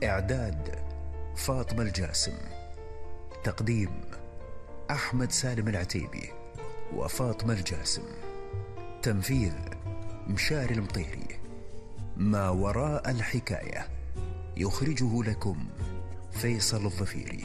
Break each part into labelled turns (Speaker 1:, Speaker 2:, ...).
Speaker 1: إعداد فاطمة الجاسم. تقديم أحمد سالم العتيبي وفاطمة الجاسم. تنفيذ مشاري المطيري. ما وراء الحكاية يخرجه لكم فيصل الظفيري.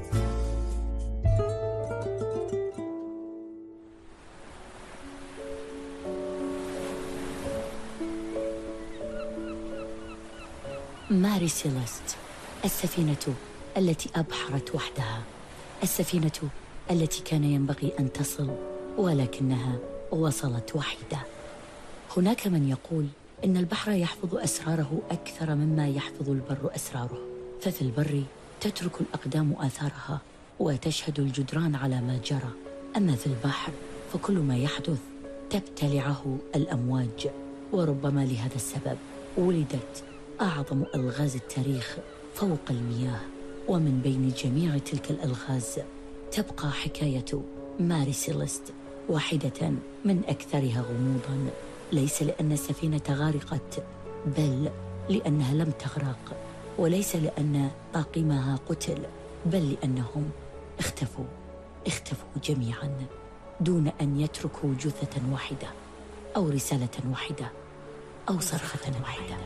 Speaker 2: ماري سيليست، السفينة التي أبحرت وحدها، السفينة التي كان ينبغي أن تصل ولكنها وصلت وحيدة. هناك من يقول إن البحر يحفظ أسراره أكثر مما يحفظ البر أسراره، ففي البر تترك الأقدام آثارها وتشهد الجدران على ما جرى، أما في البحر فكل ما يحدث تبتلعه الأمواج. وربما لهذا السبب ولدت أعظم ألغاز التاريخ فوق المياه. ومن بين جميع تلك الألغاز تبقى حكاية ماري سيليست واحدة من أكثرها غموضاً، ليس لأن السفينة غارقت، بل لأنها لم تغرق، وليس لأن طاقمها قتل، بل لأنهم اختفوا جميعاً دون أن يتركوا جثة واحدة أو رسالة واحدة أو صرخة واحدة.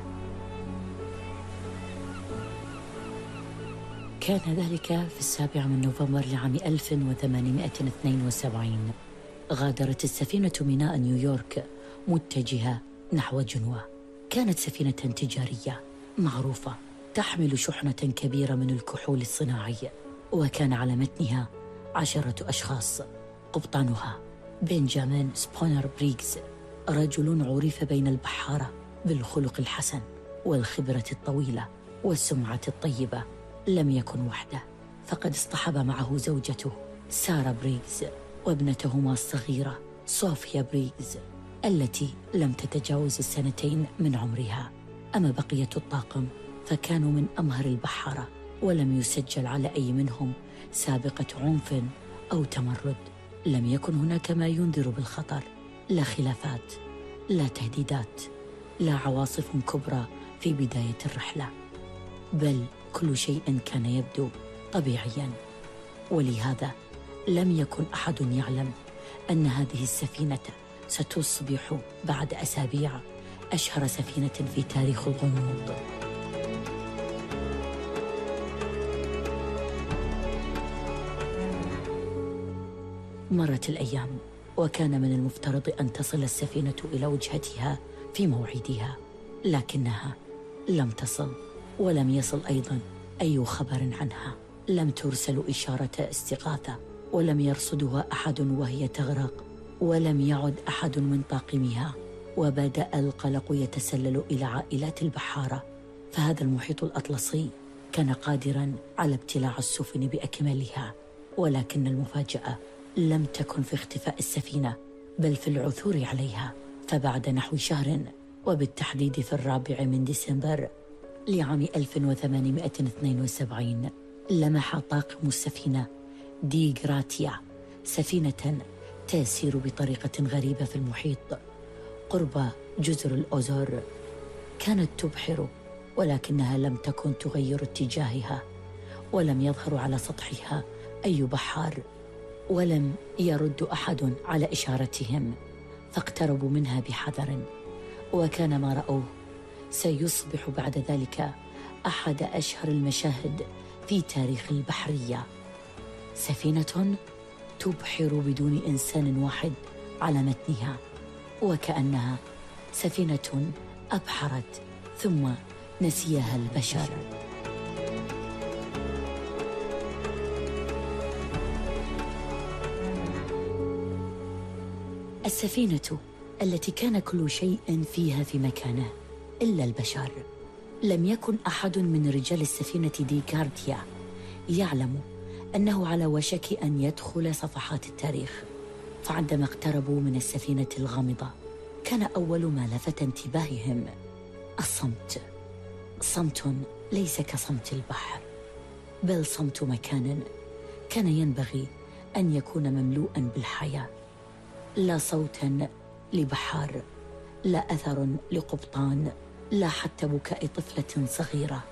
Speaker 2: كان ذلك في 7 نوفمبر لعام 1872. غادرت السفينة ميناء نيويورك متجهة نحو جنوة. كانت سفينة تجارية معروفة تحمل شحنة كبيرة من الكحول الصناعي، وكان على متنها 10 أشخاص. قبطانها بنجامين سبونر بريغز، رجل عرف بين البحارة بالخلق الحسن والخبرة الطويلة والسمعة الطيبة. لم يكن وحده، فقد اصطحب معه زوجته سارة بريغز وابنتهما الصغيرة صوفيا بريغز التي لم تتجاوز 2 من عمرها. أما بقية الطاقم فكانوا من أمهر البحارة، ولم يسجل على أي منهم سابقة عنف أو تمرد. لم يكن هناك ما ينذر بالخطر، لا خلافات، لا تهديدات، لا عواصف كبرى في بداية الرحلة، بل كل شيء كان يبدو طبيعياً. ولهذا لم يكن أحد يعلم أن هذه السفينة ستصبح بعد أسابيع أشهر سفينة في تاريخ الغموض. مرت الأيام، وكان من المفترض أن تصل السفينة إلى وجهتها في موعدها، لكنها لم تصل، ولم يصل أيضاً أي خبر عنها. لم ترسل إشارة استغاثة، ولم يرصدها أحد وهي تغرق، ولم يعد أحد من طاقمها. وبدأ القلق يتسلل إلى عائلات البحارة، فهذا المحيط الأطلسي كان قادراً على ابتلاع السفن بأكملها. ولكن المفاجأة لم تكن في اختفاء السفينة، بل في العثور عليها. فبعد نحو شهر، وبالتحديد في 4 ديسمبر لعام 1872، لمح طاقم السفينة دي غراتيا سفينة تسير بطريقة غريبة في المحيط قرب جزر الأوزور. كانت تبحر، ولكنها لم تكن تغير اتجاهها، ولم يظهر على سطحها أي بحار، ولم يرد أحد على إشارتهم. فاقتربوا منها بحذر، وكان ما رأوه سيصبح بعد ذلك أحد أشهر المشاهد في تاريخ البحرية. سفينة تبحر بدون إنسان واحد على متنها، وكأنها سفينة أبحرت ثم نسيها البشر. السفينة التي كان كل شيء فيها في مكانه إلا البشر. لم يكن أحد من رجال السفينة دي غاراتيا يعلم أنه على وشك أن يدخل صفحات التاريخ. فعندما اقتربوا من السفينة الغامضة، كان أول ما لفت انتباههم الصمت. صمت ليس كصمت البحر، بل صمت مكان كان ينبغي أن يكون مملوءا بالحياة. لا صوت لبحار، لا أثر لقبطان، لا حتى بكاء طفلة صغيرة.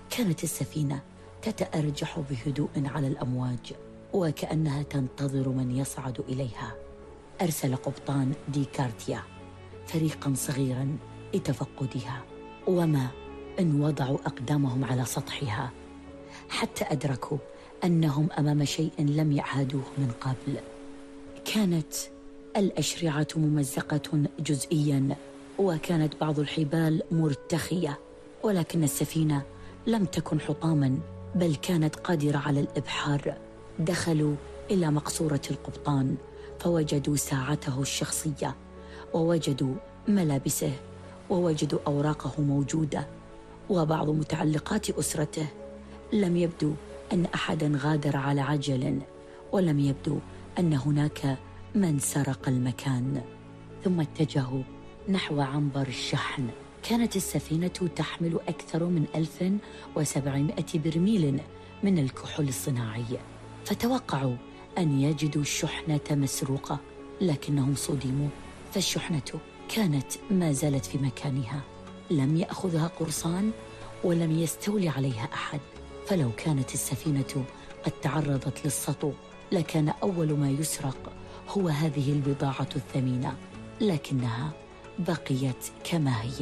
Speaker 2: كانت السفينة تتأرجح بهدوء على الأمواج وكأنها تنتظر من يصعد إليها. أرسل قبطان ديكارتيا فريقا صغيرا لتفقدها، وما إن وضعوا أقدامهم على سطحها حتى أدركوا أنهم أمام شيء لم يعهدوه من قبل. كانت الأشرعة ممزقة جزئيا، وكانت بعض الحبال مرتخية، ولكن السفينة لم تكن حطاما بل كانت قادرة على الإبحار. دخلوا إلى مقصورة القبطان فوجدوا ساعته الشخصية، ووجدوا ملابسه، ووجدوا أوراقه موجودة وبعض متعلقات أسرته. لم يبدو أن أحدا غادر على عجل، ولم يبدو أن هناك من سرق المكان. ثم اتجهوا نحو عنبر الشحن. كانت السفينة تحمل أكثر من 1700 برميل من الكحول الصناعي، فتوقعوا أن يجدوا الشحنة مسروقة، لكنهم صدموا، فالشحنة كانت ما زالت في مكانها، لم يأخذها قرصان ولم يستولي عليها أحد. فلو كانت السفينة قد تعرضت للسطو لكان أول ما يسرق هو هذه البضاعة الثمينة، لكنها بقيت كما هي.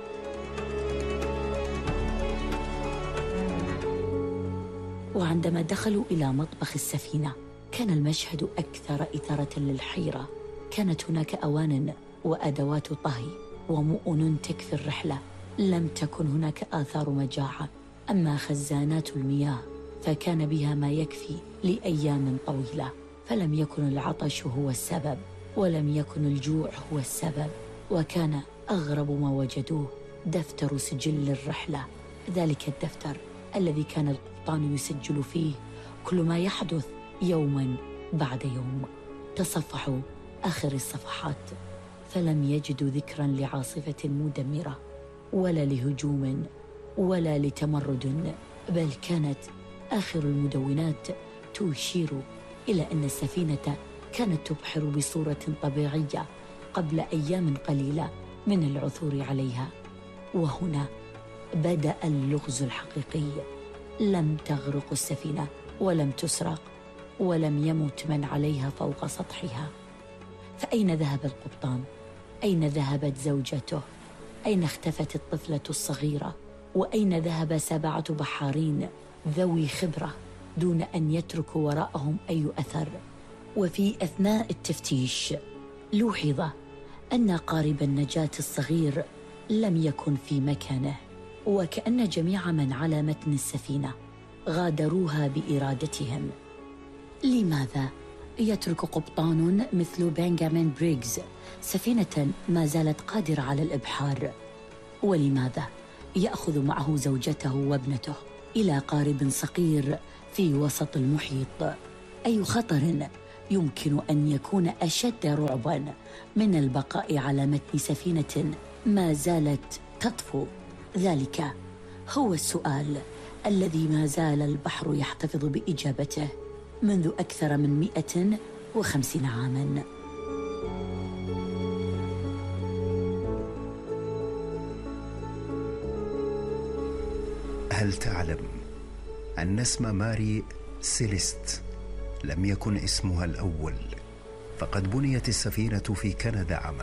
Speaker 2: وعندما دخلوا إلى مطبخ السفينة كان المشهد أكثر إثارة للحيرة. كانت هناك أوان وأدوات طهي ومؤن تكفي الرحلة، لم تكن هناك آثار مجاعة. أما خزانات المياه فكان بها ما يكفي لأيام طويلة، فلم يكن العطش هو السبب، ولم يكن الجوع هو السبب. وكان أغرب ما وجدوه دفتر سجل الرحلة، ذلك الدفتر الذي كان القبطان يسجل فيه كل ما يحدث يوما بعد يوم. تصفحوا آخر الصفحات فلم يجدوا ذكرا لعاصفة مدمرة ولا لهجوم ولا لتمرد، بل كانت آخر المدونات تشير إلى أن السفينة كانت تبحر بصورة طبيعية قبل أيام قليلة من العثور عليها. وهنا بدأ اللغز الحقيقي. لم تغرق السفينة ولم تسرق ولم يمت من عليها فوق سطحها. فأين ذهب القبطان؟ أين ذهبت زوجته؟ أين اختفت الطفلة الصغيرة؟ وأين ذهب 7 بحارين ذوي خبرة دون أن يتركوا وراءهم أي أثر؟ وفي أثناء التفتيش لوحظ أن قارب النجاة الصغير لم يكن في مكانه، وكأن جميع من على متن السفينة غادروها بإرادتهم. لماذا يترك قبطان مثل بنجامين بريغز سفينة ما زالت قادرة على الإبحار؟ ولماذا يأخذ معه زوجته وابنته إلى قارب صغير في وسط المحيط؟ أي خطر يمكن أن يكون أشد رعباً من البقاء على متن سفينة ما زالت تطفو؟ ذلك هو السؤال الذي ما زال البحر يحتفظ بإجابته منذ أكثر من 150 عاماً.
Speaker 1: هل تعلم أن اسم ماري سيليست لم يكن اسمها الأول؟ فقد بنيت السفينة في كندا عام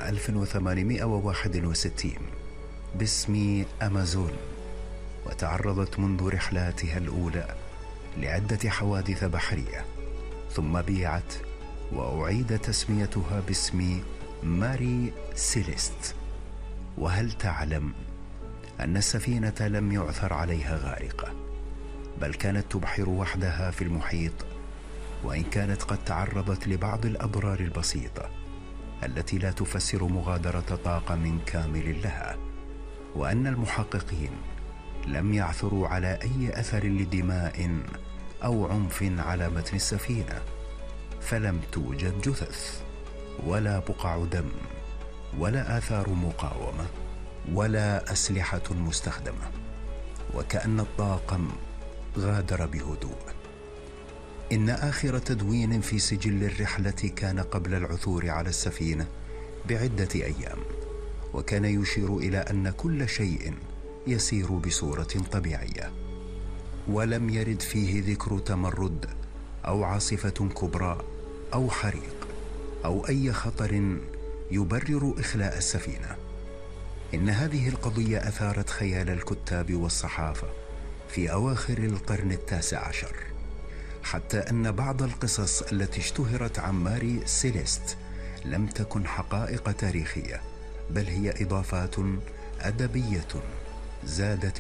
Speaker 1: 1861 باسم أمازون، وتعرضت منذ رحلاتها الأولى لعدة حوادث بحرية، ثم بيعت وأعيد تسميتها باسم ماري سيليست. وهل تعلم أن السفينة لم يعثر عليها غارقة، بل كانت تبحر وحدها في المحيط، وإن كانت قد تعرضت لبعض الأضرار البسيطة التي لا تفسر مغادرة طاقم كامل لها، وأن المحققين لم يعثروا على أي أثر لدماء أو عنف على متن السفينة، فلم توجد جثث ولا بقع دم ولا آثار مقاومة ولا أسلحة مستخدمة، وكأن الطاقم غادر بهدوء. إن آخر تدوين في سجل الرحلة كان قبل العثور على السفينة بعدة أيام، وكان يشير إلى أن كل شيء يسير بصورة طبيعية. ولم يرد فيه ذكر تمرد أو عاصفة كبرى أو حريق أو أي خطر يبرر إخلاء السفينة. إن هذه القضية أثارت خيال الكتاب والصحافة في أواخر القرن 19، حتى أن بعض القصص التي اشتهرت عن ماري سيليست لم تكن حقائق تاريخية، بل هي إضافات أدبية زادت